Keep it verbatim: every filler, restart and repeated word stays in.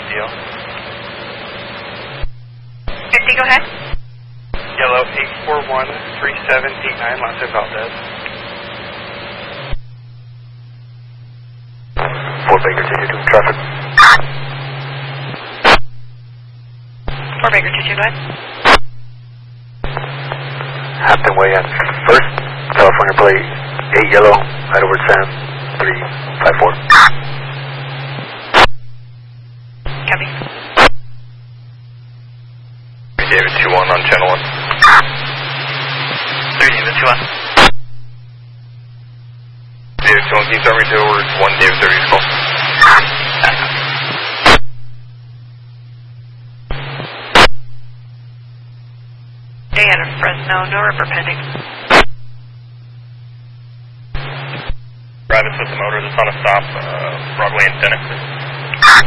deal. fifty, go ahead. Yellow eight four one three seven eight nine, Lasso Valdez. Fort Baker two two two, traffic. Fort Baker two two, go ahead. Hampton Way on first, California plate eight yellow, Heidelberg Sam three five four. Copy. David two one on channel one. three David two one. David two one, can you tell me to over one David thirty to call? Day out of Fresno, no river pending. Travis with the motor that's on a stop, uh, Broadway and Phoenix.